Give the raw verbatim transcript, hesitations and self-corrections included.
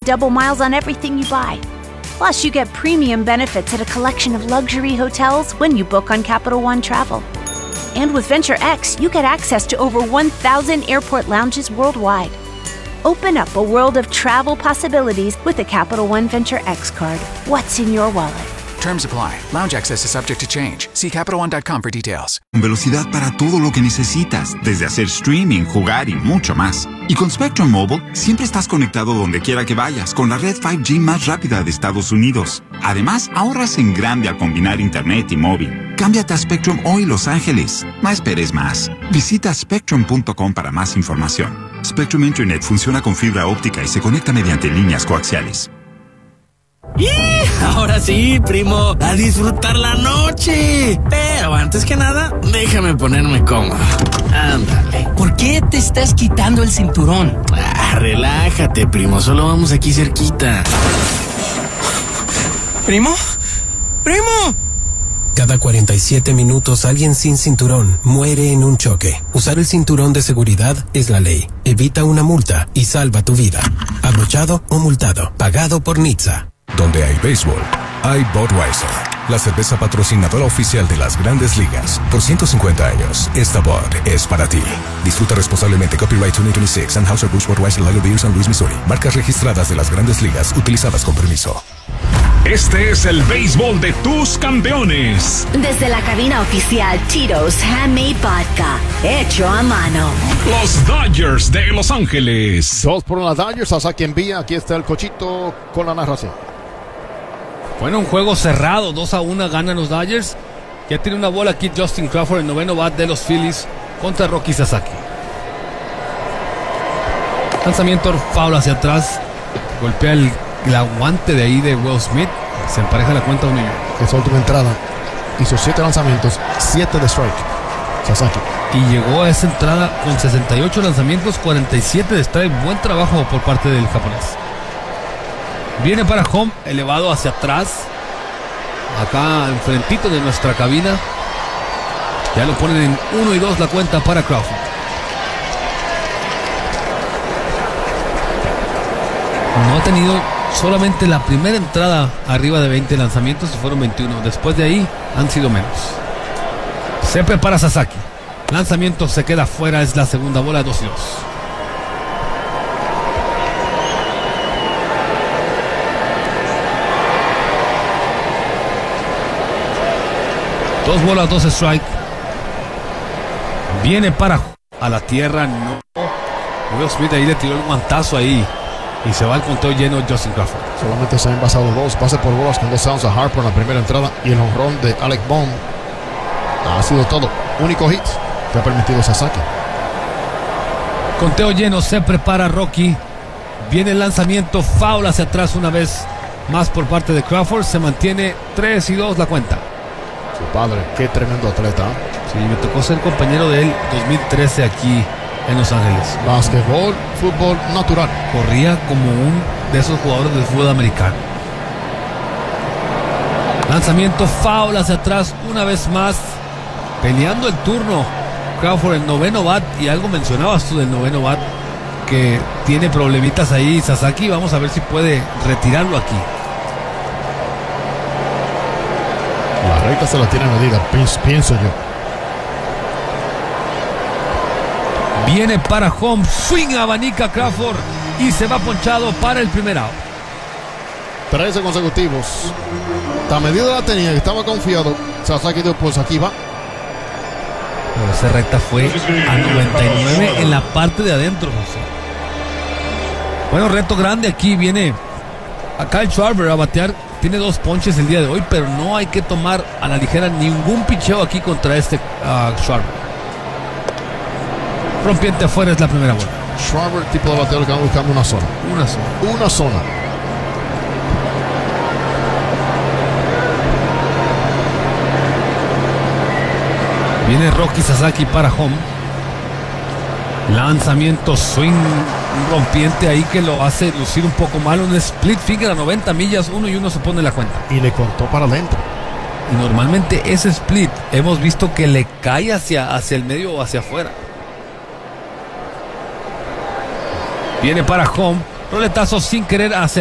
double miles on everything you buy. Plus, you get premium benefits at a collection of luxury hotels when you book on Capital One Travel. And with Venture X, you get access to over one thousand airport lounges worldwide. Open up a world of travel possibilities with the Capital One Venture X card. What's in your wallet? Terms apply. Lounge access is subject to change. See Capital One dot com for details. Con velocidad para todo lo que necesitas, desde hacer streaming, jugar y mucho más. Y con Spectrum Mobile, siempre estás conectado donde quiera que vayas, con la red cinco G más rápida de Estados Unidos. Además, ahorras en grande al combinar internet y móvil. Cámbiate a Spectrum hoy, Los Ángeles. No esperes más. Visita spectrum punto com para más información. Spectrum Internet funciona con fibra óptica y se conecta mediante líneas coaxiales. ¡Y! Ahora sí, primo, a disfrutar la noche. Pero antes que nada, déjame ponerme cómodo. Ándale. ¿Por qué te estás quitando el cinturón? Ah, relájate, primo, solo vamos aquí cerquita. ¿Primo? ¡Primo! Cada cuarenta y siete minutos alguien sin cinturón muere en un choque. Usar el cinturón de seguridad es la ley. Evita una multa y salva tu vida. Abrochado o multado. Pagado por N H T S A. Donde hay béisbol, hay Budweiser, la cerveza patrocinadora oficial de las Grandes Ligas. Por ciento cincuenta años, esta Bud es para ti. Disfruta responsablemente. Copyright dos mil veintiséis, Anheuser-Busch Budweiser Lager Beer, San Luis, Missouri. Marcas registradas de las Grandes Ligas, utilizadas con permiso. Este es el béisbol de tus campeones. Desde la cabina oficial, Tito's Handmade Vodka, hecho a mano. Los Dodgers de Los Ángeles. Dos por una Dodgers, Sasaki envía. Aquí está el Cochito con la narración. Bueno, un juego cerrado, dos a uno ganan los Dodgers. Ya tiene una bola aquí Justin Crawford, el noveno bat de los Phillies contra Rocky Sasaki. Lanzamiento foul hacia atrás. Golpea el, el aguante de ahí de Will Smith. Se empareja la cuenta uno y uno. Esa última entrada hizo siete lanzamientos, siete de strike. Sasaki. Y llegó a esa entrada con sesenta y ocho lanzamientos, cuarenta y siete de strike. Buen trabajo por parte del japonés. Viene para home, elevado hacia atrás. Acá enfrentito de nuestra cabina. Ya lo ponen en uno y dos la cuenta para Crawford. No ha tenido solamente la primera entrada arriba de veinte lanzamientos y fueron veintiuno. Después de ahí han sido menos. Se prepara Sasaki. Lanzamiento se queda fuera, es la segunda bola, dos y dos. Dos bolas, dos strike. Viene para a la tierra, no. Will Smith ahí le tiró el guantazo ahí. Y se va al conteo lleno Justin Crawford. Solamente se han envasado dos. Pase por bolas con dos outs a Harper en la primera entrada. Y el honrón de Alec Bohm. Ha sido todo. Único hit que ha permitido Sasaki. Conteo lleno, se prepara Rocky. Viene el lanzamiento, foul hacia atrás una vez más por parte de Crawford. Se mantiene tres y dos la cuenta. Su padre, qué tremendo atleta. Sí, me tocó ser compañero de él dos mil trece aquí en Los Ángeles. Básquetbol, fútbol natural. Corría como un de esos jugadores del fútbol americano. Lanzamiento foul hacia atrás una vez más. Peleando el turno Crawford, el noveno bat. Y algo mencionabas tú del noveno bat, que tiene problemitas ahí Sasaki. Vamos a ver si puede retirarlo aquí. La recta se la tiene medida, pienso yo. Viene para home, swing, abanica Crawford y se va ponchado para el primer out. trece consecutivos. La medida la tenía, estaba confiado. Sasaki dio pues aquí va. Pero esa recta fue a noventa y nueve en la parte de adentro, José. Bueno, reto grande aquí. Viene a Kyle Schwarber a batear. Tiene dos ponches el día de hoy, pero no hay que tomar a la ligera ningún picheo aquí contra este uh, Schwarber. Rompiente afuera es la primera bola. Schwarber, tipo de bateador que va buscando una zona. Una zona. Una zona. Viene Rocky Sasaki para home. Lanzamiento, swing, un rompiente ahí que lo hace lucir un poco mal. Un split finger a noventa millas, uno y uno se pone la cuenta. Y le cortó para adentro. Y normalmente ese split hemos visto que le cae hacia, hacia el medio o hacia afuera. Viene para home. Roletazo sin querer hacia